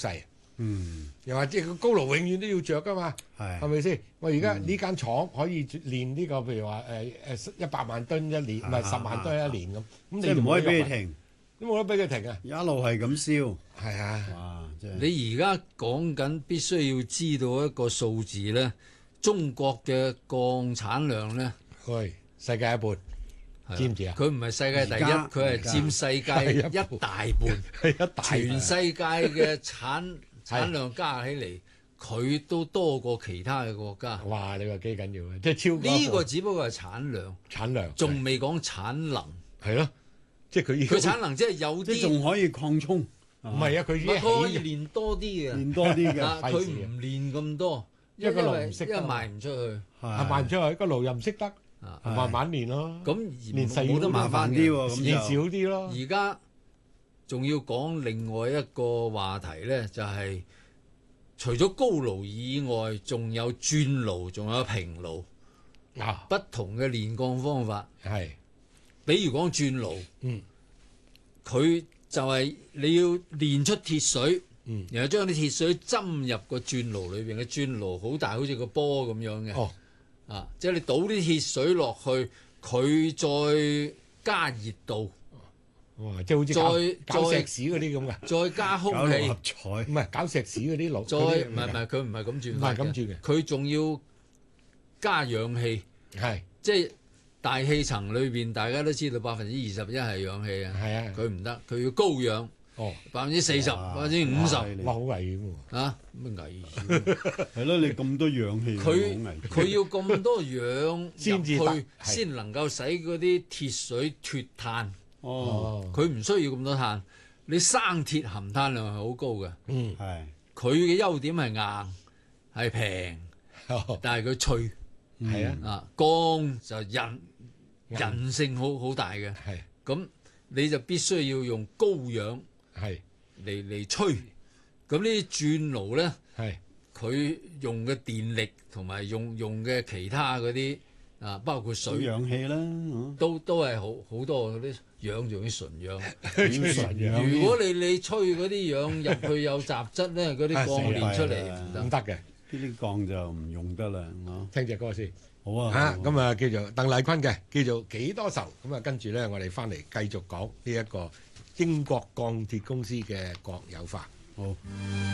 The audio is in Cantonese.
勢。又話即係個高爐永遠都要着噶嘛，係咪先？我而家呢間廠可以練呢個，譬如話100萬噸一年，唔係10萬噸一年咁。咁即係唔可以俾佢停， 都冇得俾佢停啊！ 一路係咁燒。 係啊！ 哇！ 你而家講緊必須要知道一個數字咧，中國嘅鋼產量咧， 係世界一半。知唔知啊？ 佢唔係世界第一，佢係佔世界一大半。全世界嘅產量加起嚟，佢都多過其他嘅國家。 哇！你話幾緊要啊？即係超過呢個只不過係產量，仲未講產能。 係咯，即係佢產能即係有啲仲可以擴充。 唔係啊，佢已經可以練多啲嘅， 練多啲嘅。 佢唔練咁多， 因為個爐唔識得， 賣唔出去， 賣唔出去，個爐又唔識得。慢慢練咯， 咁練細冇得麻煩啲喎， 練少啲咯。 而家仲要講另外一個話題咧，就係除咗高爐以外，仲有轉爐，仲有平爐啊，不同嘅煉鋼方法係。 比如講轉爐，佢就係你要練出鐵水，然後將啲鐵水浸入個轉爐裏邊嘅轉爐，好大，好似個波咁樣嘅。即係你倒啲鐵水落去，佢再加熱度， 哇！即係好似搞石屎嗰啲咁嘅， 再加空氣， 唔係搞石屎嗰啲爐， 唔係佢唔係咁轉， 唔係咁轉嘅， 佢仲要加氧氣， 係即係大氣層裏邊，大家都知道21%係氧氣啊， 係啊， 佢唔得，佢要高氧。40%、50%， 哇！好危險喎！ 啊，咩危險？ 係咯，你咁多氧氣， 佢要咁多氧先至得， 先能夠使嗰啲鐵水脫碳。佢唔需要咁多碳。你生鐵含碳量係好高嘅。 係。 佢嘅優點係硬，係平，但係佢脆。 係啊。 鋼就韌性好大嘅。 係。 咁你就必須要用高氧。嚟吹，咁呢啲轉爐咧，佢用嘅電力同埋用嘅其他嗰啲包括水、 氧氣啦， 都係好多嗰啲氧，仲要純氧。 純氧。 如果你吹嗰啲氧入去有雜質咧，嗰啲鋼練出嚟唔得嘅， 呢啲鋼就唔用得啦。 聽隻歌先。 好啊。 咁啊叫做鄧麗君嘅，叫做幾多愁。咁啊跟住咧，我哋翻嚟繼續講呢一個英國鋼鐵公司嘅國有化。 好。